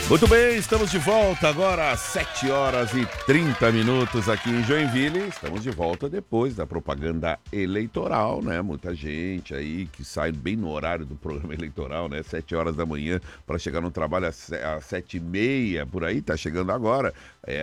Muito bem, estamos de volta agora às 7 horas e 30 minutos aqui em Joinville. Estamos de volta depois da propaganda eleitoral, né? Muita gente aí que sai bem no horário do programa eleitoral, né? 7 horas da manhã para chegar no trabalho às 7h30, por aí, tá chegando agora.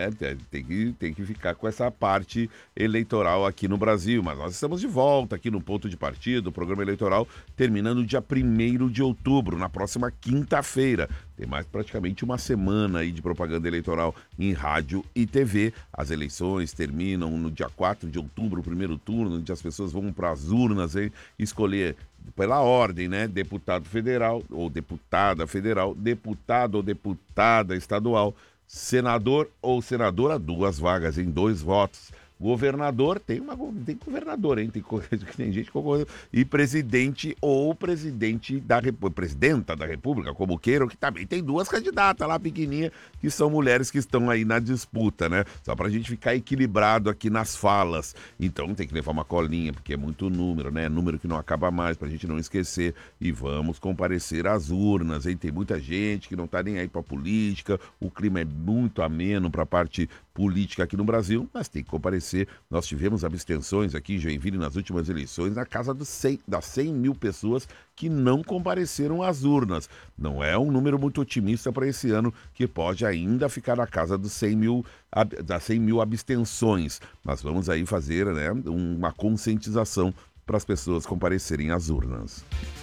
Tem que ficar com essa parte eleitoral aqui no Brasil. Mas nós estamos de volta aqui no Ponto de Partida, o programa eleitoral terminando dia 1º de outubro, na próxima quinta-feira. Tem mais praticamente uma semana aí de propaganda eleitoral em rádio e TV. As eleições terminam no dia 4 de outubro, o primeiro turno, onde as pessoas vão para as urnas escolher pela ordem, né? Deputado federal ou deputada federal, deputado ou deputada estadual, senador ou senadora, 2 vagas em 2 votos. Governador, tem governador, hein? Tem gente concorrendo. E presidente ou presidenta da República, como queiram, que também tem 2 candidatas lá pequenininhas, que são mulheres que estão aí na disputa, né? Só pra gente ficar equilibrado aqui nas falas. Então tem que levar uma colinha, porque é muito número, né? Número que não acaba mais, pra gente não esquecer. E vamos comparecer às urnas, hein? Tem muita gente que não tá nem aí pra política, o clima é muito ameno pra parte política aqui no Brasil, mas tem que comparecer. Nós tivemos abstenções aqui em Joinville nas últimas eleições das 100 mil pessoas que não compareceram às urnas. Não é um número muito otimista para esse ano, que pode ainda ficar na casa das 100 mil abstenções. Mas vamos aí fazer, né, uma conscientização para as pessoas comparecerem às urnas.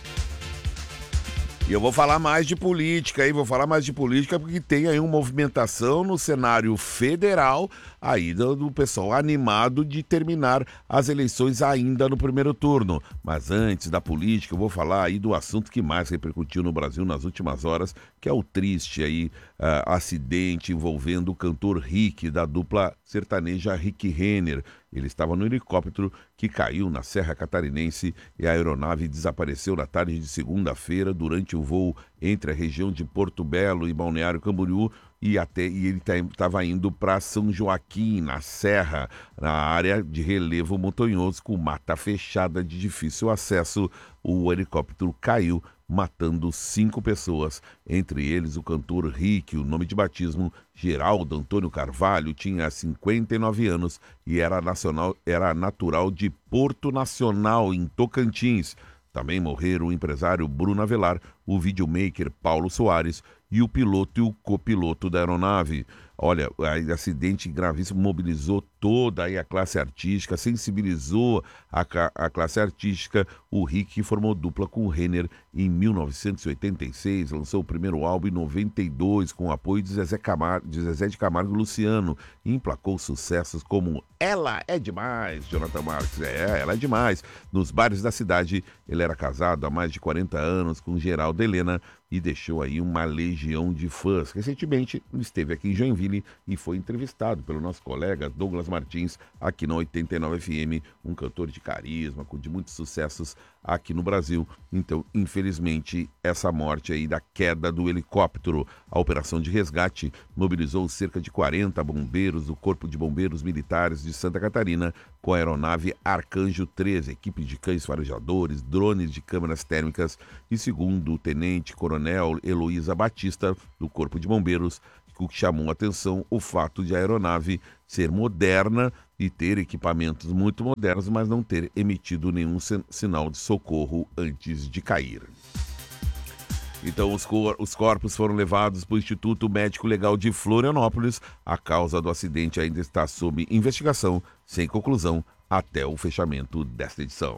E eu vou falar mais de política, porque tem aí uma movimentação no cenário federal aí do pessoal animado de terminar as eleições ainda no primeiro turno. Mas antes da política, eu vou falar aí do assunto que mais repercutiu no Brasil nas últimas horas, que é o triste aí acidente envolvendo o cantor Rick, da dupla sertaneja Rick Renner. Ele estava no helicóptero que caiu na Serra Catarinense e a aeronave desapareceu na tarde de segunda-feira durante o voo entre a região de Porto Belo e Balneário Camboriú e ele estava indo para São Joaquim, na Serra, na área de relevo montanhoso com mata fechada de difícil acesso. O helicóptero caiu, matando 5 pessoas, entre eles o cantor Rick. O nome de batismo, Geraldo Antônio Carvalho, tinha 59 anos e era natural de Porto Nacional, em Tocantins. Também morreram o empresário Bruno Avelar, o videomaker Paulo Soares e o piloto e o copiloto da aeronave. Olha, o acidente gravíssimo mobilizou toda aí a classe artística, sensibilizou a classe artística. O Rick formou dupla com o Renner em 1986, lançou o primeiro álbum em 92 com o apoio de Zezé de Camargo e Luciano, e emplacou sucessos como Ela é Demais, Jonathan Marques, ela é demais. Nos bares da cidade, ele era casado há mais de 40 anos com Geraldo Helena e deixou aí uma legião de fãs. Recentemente, esteve aqui em Joinville e foi entrevistado pelo nosso colega Douglas Martins, aqui na 89 FM, um cantor de carisma, de muitos sucessos aqui no Brasil. Então, infelizmente, essa morte aí da queda do helicóptero. A operação de resgate mobilizou cerca de 40 bombeiros do Corpo de Bombeiros Militares de Santa Catarina, com a aeronave Arcanjo 13, equipe de cães farejadores, drones de câmeras térmicas e, segundo o tenente-coronel Heloísa Batista, do Corpo de Bombeiros, o que chamou a atenção o fato de a aeronave ser moderna e ter equipamentos muito modernos, mas não ter emitido nenhum sinal de socorro antes de cair. Então, os corpos foram levados para o Instituto Médico Legal de Florianópolis. A causa do acidente ainda está sob investigação, sem conclusão, até o fechamento desta edição.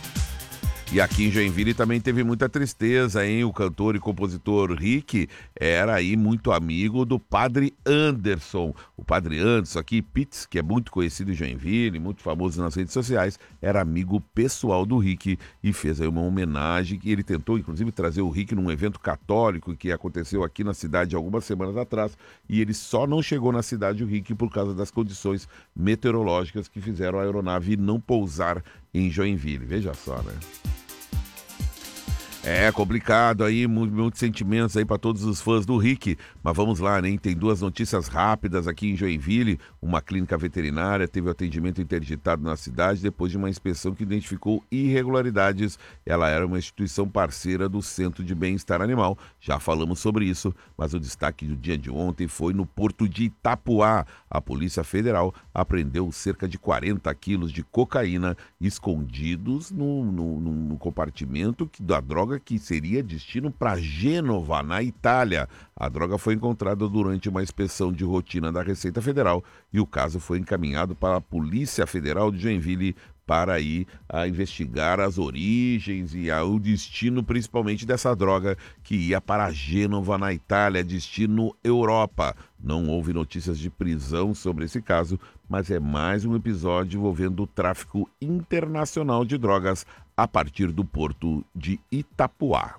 E aqui em Joinville também teve muita tristeza, hein? O cantor e compositor Rick era aí muito amigo do Padre Anderson. O Padre Anderson aqui, Pitts, que é muito conhecido em Joinville, muito famoso nas redes sociais, era amigo pessoal do Rick e fez aí uma homenagem que ele tentou, inclusive, trazer o Rick num evento católico que aconteceu aqui na cidade algumas semanas atrás, e ele só não chegou na cidade, o Rick, por causa das condições meteorológicas que fizeram a aeronave não pousar em Joinville. Veja só, né? É complicado aí, muitos sentimentos aí para todos os fãs do Rick, mas vamos lá, né? Tem duas notícias rápidas aqui em Joinville. Uma clínica veterinária teve o atendimento interditado na cidade depois de uma inspeção que identificou irregularidades. Ela era uma instituição parceira do Centro de Bem-Estar Animal. Já falamos sobre isso, mas o destaque do dia de ontem foi no porto de Itapuá. A Polícia Federal apreendeu cerca de 40 quilos de cocaína escondidos no compartimento da droga que seria destino para Gênova, na Itália. A droga foi encontrada durante uma inspeção de rotina da Receita Federal e o caso foi encaminhado para a Polícia Federal de Joinville para ir a investigar as origens e o destino principalmente dessa droga que ia para Gênova, na Itália, destino Europa. Não houve notícias de prisão sobre esse caso, mas é mais um episódio envolvendo o tráfico internacional de drogas a partir do porto de Itapuá.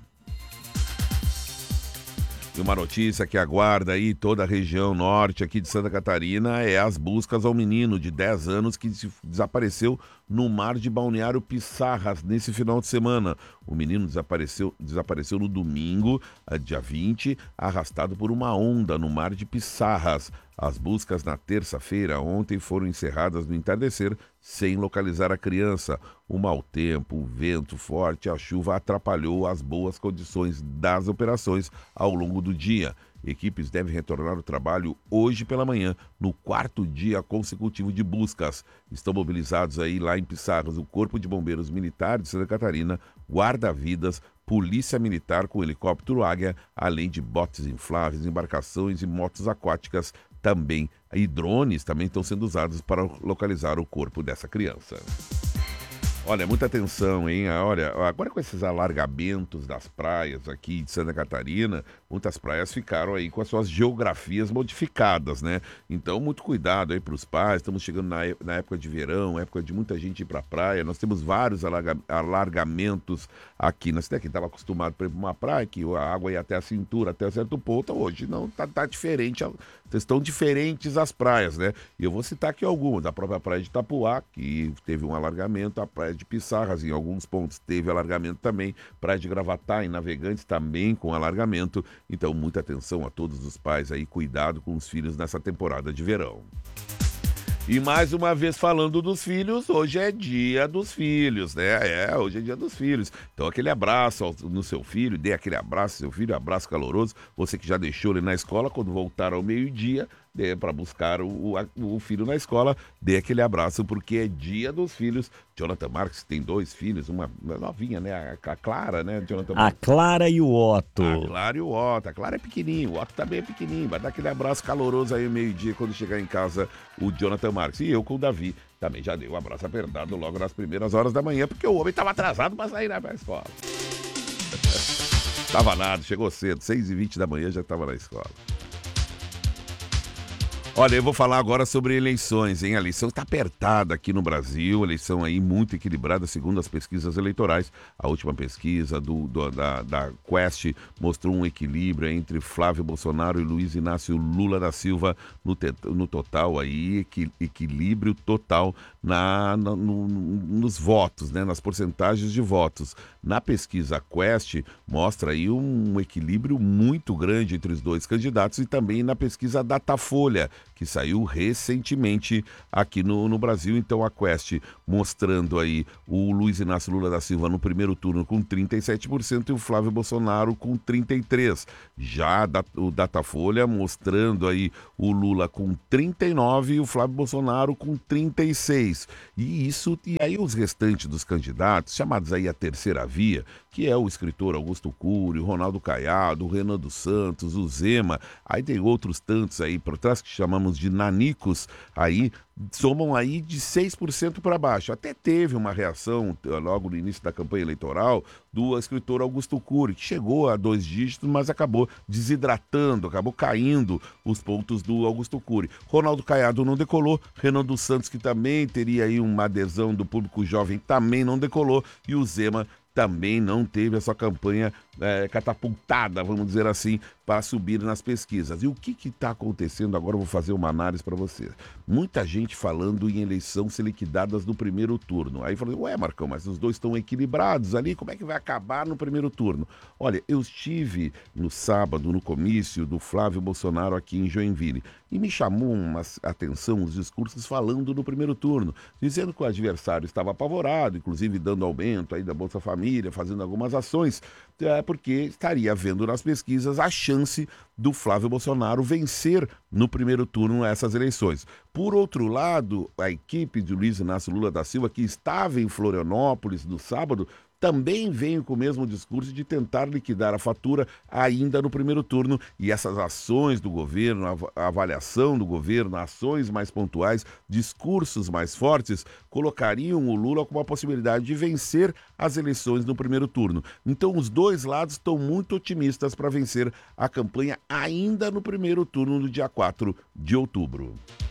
E uma notícia que aguarda aí toda a região norte aqui de Santa Catarina é as buscas ao menino de 10 anos que desapareceu no mar de Balneário Pissarras nesse final de semana. O menino desapareceu no domingo, dia 20, arrastado por uma onda no mar de Pissarras. As buscas na terça-feira ontem foram encerradas no entardecer sem localizar a criança. O mau tempo, o vento forte, a chuva atrapalhou as boas condições das operações ao longo do dia. Equipes devem retornar ao trabalho hoje pela manhã, no 4º dia consecutivo de buscas. Estão mobilizados aí lá em Pissarras o Corpo de Bombeiros Militar de Santa Catarina, guarda-vidas, Polícia Militar com helicóptero Águia, além de botes infláveis, embarcações e motos aquáticas também. E drones também estão sendo usados para localizar o corpo dessa criança. Olha, muita atenção, hein? Olha, agora com esses alargamentos das praias aqui de Santa Catarina, muitas praias ficaram aí com as suas geografias modificadas, né? Então, muito cuidado aí para os pais. Estamos chegando na época de verão, época de muita gente ir para a praia. Nós temos vários alargamentos aqui na cidade. Quem estava acostumado para ir para uma praia, que a água ia até a cintura, até certo ponto, hoje não tá diferente. Estão diferentes as praias, né? E eu vou citar aqui algumas. A própria praia de Itapuá, que teve um alargamento, a praia de Pissarras, em alguns pontos teve alargamento também, praia de Gravatá, em Navegantes, também com alargamento. Então, muita atenção a todos os pais aí, cuidado com os filhos nessa temporada de verão. E mais uma vez falando dos filhos, hoje é dia dos filhos, né? Hoje é dia dos filhos. Então aquele abraço no seu filho, dê aquele abraço ao seu filho, abraço caloroso. Você que já deixou ele na escola, quando voltar ao meio-dia, para buscar o filho na escola, dê aquele abraço, porque é dia dos filhos. Jonathan Marques tem 2 filhos, uma novinha, né? A Clara, né, Jonathan Marques? A Clara e o Otto. A Clara e o Otto. A Clara é pequenininho, o Otto também é pequenininho. Vai dar aquele abraço caloroso aí ao meio-dia, quando chegar em casa o Jonathan Marques. E eu com o Davi também já dei um abraço apertado logo nas primeiras horas da manhã, porque o homem estava atrasado para sair na escola. Tava nada, chegou cedo, 6h20 da manhã já estava na escola. Olha, eu vou falar agora sobre eleições, hein? A eleição está apertada aqui no Brasil, eleição aí muito equilibrada, segundo as pesquisas eleitorais. A última pesquisa da Quest mostrou um equilíbrio entre Flávio Bolsonaro e Luiz Inácio Lula da Silva no total aí, equilíbrio total nos votos, né? Nas porcentagens de votos. Na pesquisa Quest mostra aí um equilíbrio muito grande entre os dois candidatos e também na pesquisa Datafolha, que saiu recentemente aqui no Brasil. Então a Quest mostrando aí o Luiz Inácio Lula da Silva no primeiro turno com 37% e o Flávio Bolsonaro com 33%. Já o Datafolha mostrando aí o Lula com 39% e o Flávio Bolsonaro com 36%. E aí os restantes dos candidatos, chamados aí a terceira via, que é o escritor Augusto Cury, o Ronaldo Caiado, o Renan dos Santos, o Zema, aí tem outros tantos aí por trás que chamamos de nanicos, aí somam aí de 6% para baixo. Até teve uma reação logo no início da campanha eleitoral do escritor Augusto Cury, que chegou a 2 dígitos, mas acabou desidratando, acabou caindo os pontos do Augusto Cury. Ronaldo Caiado não decolou, Renan dos Santos, que também teria aí uma adesão do público jovem, também não decolou, e o Zema também não teve a sua campanha catapultada, vamos dizer assim, para subir nas pesquisas. E o que está acontecendo agora? Eu vou fazer uma análise para você. Muita gente falando em eleição ser liquidadas no primeiro turno. Aí falou, ué, Marcão, mas os dois estão equilibrados ali, como é que vai acabar no primeiro turno? Olha, eu estive no sábado, no comício do Flávio Bolsonaro aqui em Joinville, e me chamou uma atenção os discursos falando no primeiro turno, dizendo que o adversário estava apavorado, inclusive dando aumento aí da Bolsa Família, fazendo algumas ações, porque estaria vendo nas pesquisas a chance do Flávio Bolsonaro vencer no primeiro turno essas eleições. Por outro lado, a equipe de Luiz Inácio Lula da Silva, que estava em Florianópolis no sábado, também veio com o mesmo discurso de tentar liquidar a fatura ainda no primeiro turno, e essas ações do governo, a avaliação do governo, ações mais pontuais, discursos mais fortes, colocariam o Lula com a possibilidade de vencer as eleições no primeiro turno. Então os dois lados estão muito otimistas para vencer a campanha ainda no primeiro turno do dia 4 de outubro.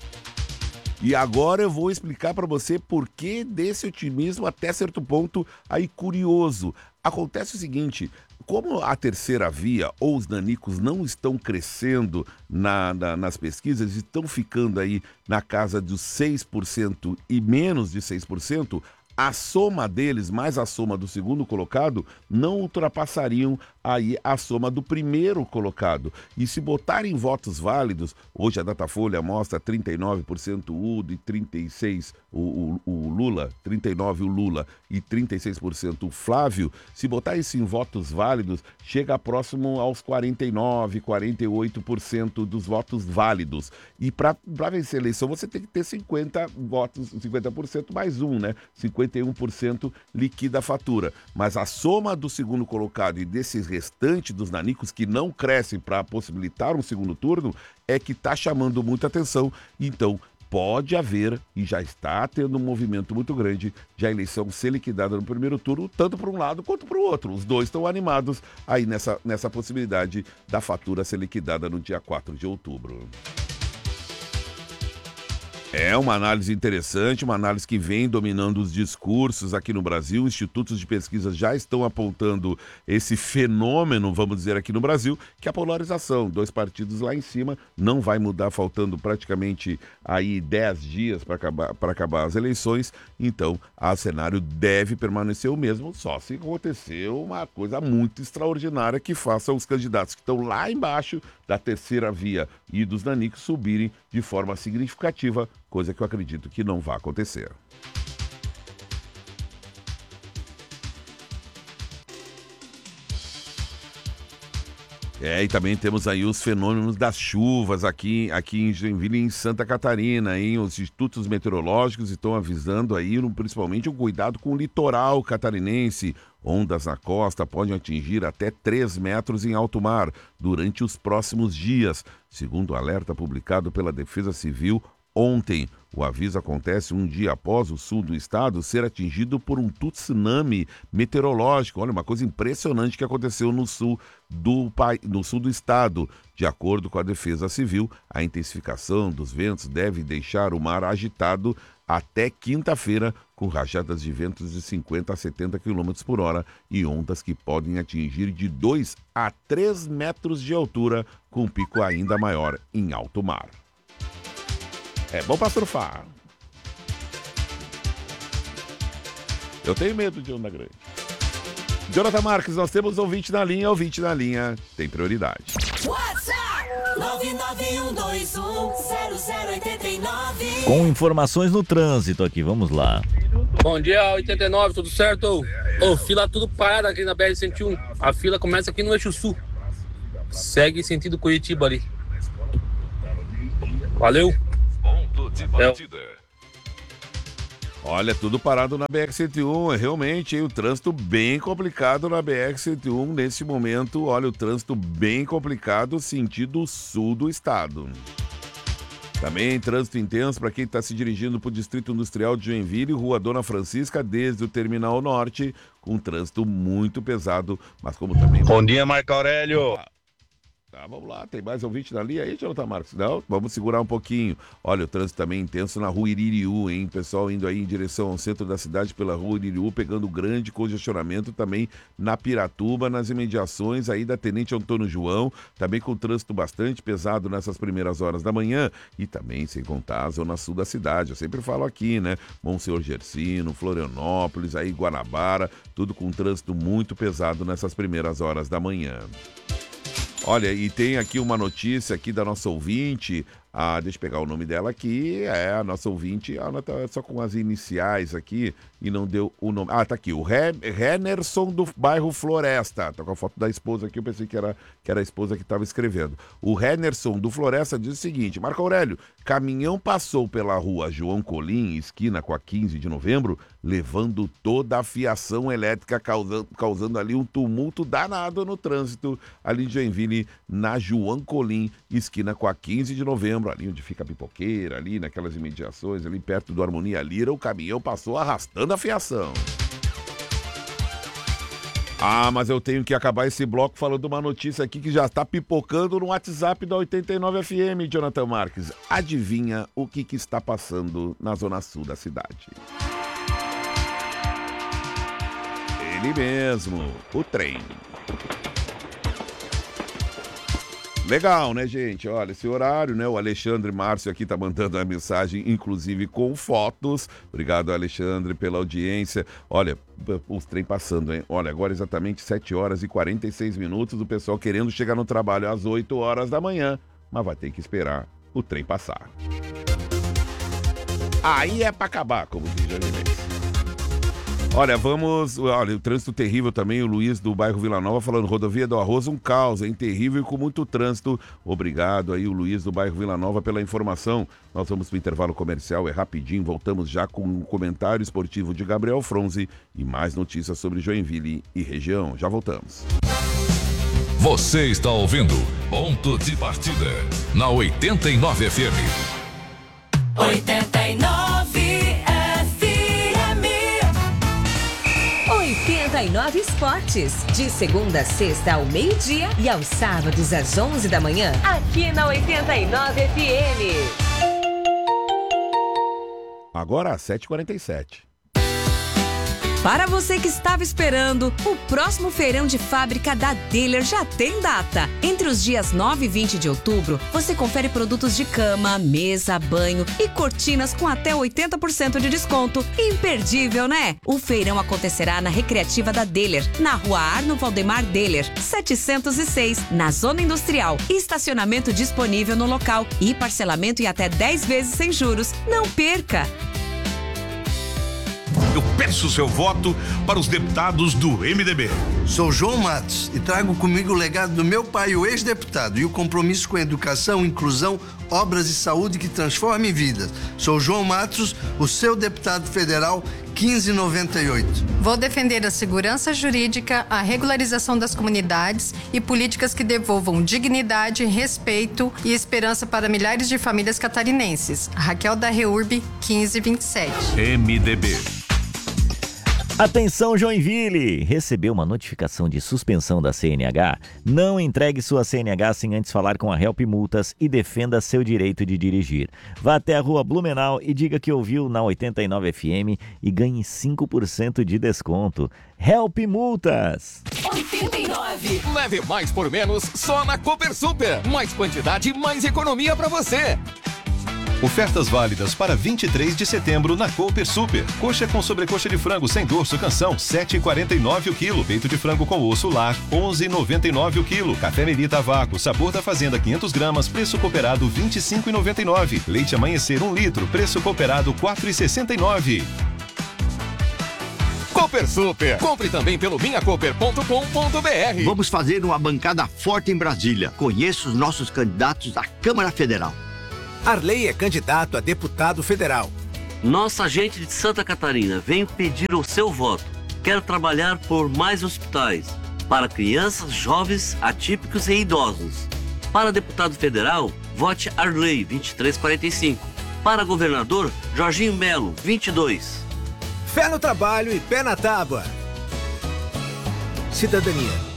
E agora eu vou explicar para você por que desse otimismo até certo ponto aí curioso. Acontece o seguinte, como a terceira via ou os nanicos não estão crescendo nas pesquisas, estão ficando aí na casa dos 6% e menos de 6%, a soma deles, mais a soma do segundo colocado, não ultrapassariam aí a soma do primeiro colocado. E se botarem votos válidos, hoje a Datafolha mostra 39% o e 36% o Lula, 39% o Lula e 36% o Flávio, se botar isso em votos válidos, chega próximo aos 49%, 48% dos votos válidos. E para vencer a eleição você tem que ter 50 votos, 50% mais um, né? 51% liquida a fatura. Mas a soma do segundo colocado e desses restantes dos nanicos que não crescem para possibilitar um segundo turno é que está chamando muita atenção. Então, pode haver, e já está tendo um movimento muito grande, de a eleição ser liquidada no primeiro turno, tanto para um lado quanto para o outro. Os dois estão animados aí nessa possibilidade da fatura ser liquidada no dia 4 de outubro. É uma análise interessante, uma análise que vem dominando os discursos aqui no Brasil. Institutos de pesquisa já estão apontando esse fenômeno, vamos dizer, aqui no Brasil, que é a polarização. 2 partidos lá em cima, não vai mudar, faltando praticamente aí 10 dias para acabar as eleições. Então, o cenário deve permanecer o mesmo, só se acontecer uma coisa muito extraordinária que faça os candidatos que estão lá embaixo da terceira via e dos nanicos subirem de forma significativa, coisa que eu acredito que não vai acontecer. E também temos aí os fenômenos das chuvas aqui em Joinville e em Santa Catarina, hein? Os institutos meteorológicos estão avisando aí, principalmente, o cuidado com o litoral catarinense. Ondas na costa podem atingir até 3 metros em alto mar durante os próximos dias, segundo o alerta publicado pela Defesa Civil ontem. O aviso acontece um dia após o sul do estado ser atingido por um tsunami meteorológico. Olha, uma coisa impressionante que aconteceu no sul do estado. De acordo com a Defesa Civil, a intensificação dos ventos deve deixar o mar agitado até quinta-feira, com rajadas de ventos de 50 a 70 km por hora e ondas que podem atingir de 2 a 3 metros de altura, com um pico ainda maior em alto mar. É bom pra surfar. Eu tenho medo de onda grande. Jonathan Marques, nós temos ouvinte na linha tem prioridade. WhatsApp 991210089. Com informações no trânsito aqui, vamos lá. Bom dia, 89, tudo certo? Fila tudo parada aqui na BR-101. A fila começa aqui no Eixo Sul. Segue sentido Curitiba ali. Valeu. Olha, tudo parado na BR-101, realmente, o trânsito bem complicado na BR-101 nesse momento. Olha, o trânsito bem complicado, sentido sul do estado. Também trânsito intenso para quem está se dirigindo para o Distrito Industrial de Joinville, Rua Dona Francisca, desde o Terminal Norte, com trânsito muito pesado, mas como também... Bom dia, Marco Aurélio. Tá, vamos lá. Tem mais ouvinte na linha aí, Jonathan Marcos? Não? Vamos segurar um pouquinho. Olha, o trânsito também intenso na rua Iririú, hein? Pessoal indo aí em direção ao centro da cidade pela rua Iririú, pegando grande congestionamento também na Piratuba, nas imediações aí da Tenente Antônio João, também com trânsito bastante pesado nessas primeiras horas da manhã e também, sem contar, a zona sul da cidade. Eu sempre falo aqui, né? Monsenhor Gersino, Florianópolis, aí Guanabara, tudo com trânsito muito pesado nessas primeiras horas da manhã. Olha, e tem aqui uma notícia aqui da nossa ouvinte, deixa eu pegar o nome dela aqui, a nossa ouvinte, ela tá só com as iniciais aqui e não deu o nome. Tá aqui, o Renerson do bairro Floresta, tá com a foto da esposa aqui, eu pensei que era a esposa que estava escrevendo. O Renerson do Floresta diz o seguinte: Marco Aurélio, caminhão passou pela rua João Colim, esquina com a 15 de novembro, levando toda a fiação elétrica, causando ali um tumulto danado no trânsito, ali em Joinville, na João Colim, esquina com a 15 de novembro, ali onde fica a pipoqueira, ali naquelas imediações, ali perto do Harmonia Lira, o caminhão passou arrastando a fiação. Mas eu tenho que acabar esse bloco falando uma notícia aqui que já está pipocando no WhatsApp da 89 FM, Jonathan Marques. Adivinha o que está passando na zona sul da cidade? Ele mesmo, o trem. Legal, né, gente? Olha, esse horário, né? O Alexandre Márcio aqui tá mandando a mensagem, inclusive com fotos. Obrigado, Alexandre, pela audiência. Olha, os trem passando, hein? Olha, agora exatamente 7 horas e 46 minutos, o pessoal querendo chegar no trabalho às 8 horas da manhã, mas vai ter que esperar o trem passar. Aí é pra acabar, como diz Janilês. Olha, o trânsito terrível também, o Luiz do bairro Vila Nova falando, rodovia do Arroz, um caos, hein, terrível e com muito trânsito. Obrigado aí o Luiz do bairro Vila Nova pela informação. Nós vamos para o intervalo comercial, é rapidinho, voltamos já com um comentário esportivo de Gabriel Fronzi e mais notícias sobre Joinville e região. Já voltamos. Você está ouvindo Ponto de Partida, na 89 FM. 89 89 Esportes, de segunda a sexta ao meio-dia e aos sábados às 11 da manhã, aqui na 89 FM. Agora às 7h47. Para você que estava esperando, o próximo feirão de fábrica da Dealer já tem data. Entre os dias 9 e 20 de outubro, você confere produtos de cama, mesa, banho e cortinas com até 80% de desconto. Imperdível, né? O feirão acontecerá na Recreativa da Dealer, na rua Arno Valdemar Dealer, 706, na Zona Industrial. Estacionamento disponível no local e parcelamento em até 10 vezes sem juros. Não perca! Eu peço seu voto para os deputados do MDB. Sou João Matos e trago comigo o legado do meu pai, o ex-deputado, e o compromisso com a educação, inclusão, obras e saúde que transformem vidas. Sou João Matos, o seu deputado federal 1598. Vou defender a segurança jurídica, a regularização das comunidades e políticas que devolvam dignidade, respeito e esperança para milhares de famílias catarinenses. Raquel da Reurb, 1527. MDB. Atenção, Joinville! Recebeu uma notificação de suspensão da CNH? Não entregue sua CNH sem antes falar com a Help Multas e defenda seu direito de dirigir. Vá até a rua Blumenau e diga que ouviu na 89 FM e ganhe 5% de desconto. Help Multas! 89. Leve mais por menos só na Cooper Super. Mais quantidade, mais economia para você. Ofertas válidas para 23 de setembro na Cooper Super. Coxa com sobrecoxa de frango sem dorso canção, R$ 7,49 o quilo. Peito de frango com osso lar, R$ 11,99 o quilo. Café Melita a vácuo, sabor da fazenda 500 gramas, preço cooperado R$ 25,99. Leite Amanhecer 1 litro, preço cooperado R$ 4,69. Cooper Super. Compre também pelo minhacooper.com.br. Vamos fazer uma bancada forte em Brasília. Conheça os nossos candidatos à Câmara Federal. Arley é candidato a deputado federal. Nossa gente de Santa Catarina, venho pedir o seu voto. Quero trabalhar por mais hospitais, para crianças, jovens, atípicos e idosos. Para deputado federal, vote Arley, 2345. Para governador, Jorginho Melo, 22. Fé no trabalho e pé na tábua. Cidadania.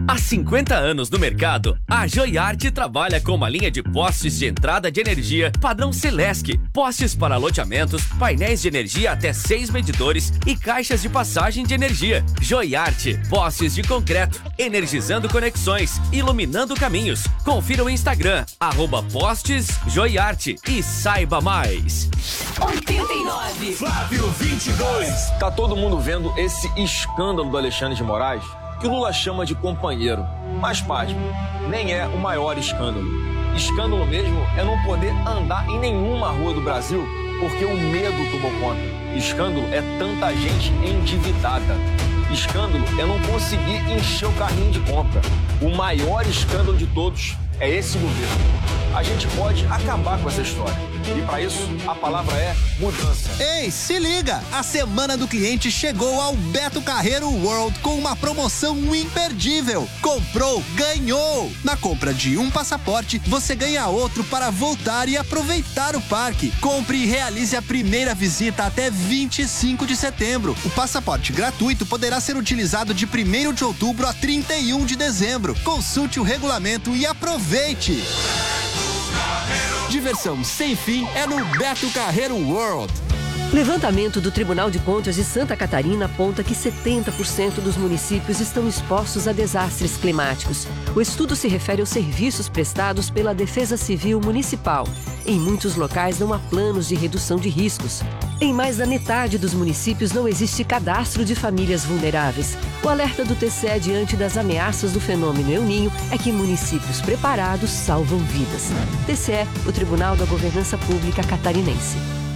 Há 50 anos no mercado, a Joiarte trabalha com uma linha de postes de entrada de energia padrão Celesc, postes para loteamentos, painéis de energia até 6 medidores e caixas de passagem de energia. Joiarte, postes de concreto, energizando conexões, iluminando caminhos. Confira o Instagram, @postesjoiarte e saiba mais. 89. Flávio 22. Tá todo mundo vendo esse escândalo do Alexandre de Moraes, que o Lula chama de companheiro. Mas, pasme, nem é o maior escândalo. Escândalo mesmo é não poder andar em nenhuma rua do Brasil porque o medo tomou conta. Escândalo é tanta gente endividada. Escândalo é não conseguir encher o carrinho de compra. O maior escândalo de todos é esse governo. A gente pode acabar com essa história. E para isso, a palavra é mudança. Ei, se liga! A Semana do Cliente chegou ao Beto Carreiro World com uma promoção imperdível. Comprou, ganhou! Na compra de um passaporte, você ganha outro para voltar e aproveitar o parque. Compre e realize a primeira visita até 25 de setembro. O passaporte gratuito poderá ser utilizado de 1º de outubro a 31 de dezembro. Consulte o regulamento e aproveite! Diversão sem fim é no Beto Carreiro World. Levantamento do Tribunal de Contas de Santa Catarina aponta que 70% dos municípios estão expostos a desastres climáticos. O estudo se refere aos serviços prestados pela Defesa Civil Municipal. Em muitos locais não há planos de redução de riscos. Em mais da metade dos municípios não existe cadastro de famílias vulneráveis. O alerta do TCE diante das ameaças do fenômeno El Niño é que municípios preparados salvam vidas. TCE, o Tribunal da Governança Pública Catarinense.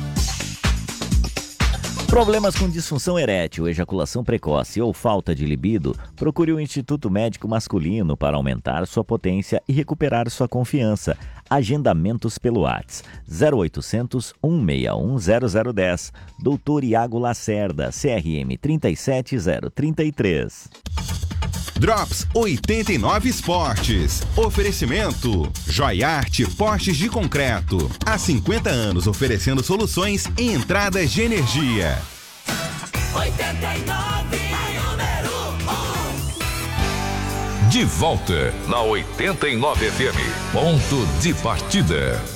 Problemas com disfunção erétil, ejaculação precoce ou falta de libido? Procure o Instituto Médico Masculino para aumentar sua potência e recuperar sua confiança. Agendamentos pelo WhatsApp 0800 161 0010. Dr. Iago Lacerda, CRM 37033. Drops 89 Esportes. Oferecimento Joiarte Postes de Concreto. Há 50 anos oferecendo soluções em entradas de energia. 89, número 1. De volta na 89 FM. Ponto de partida.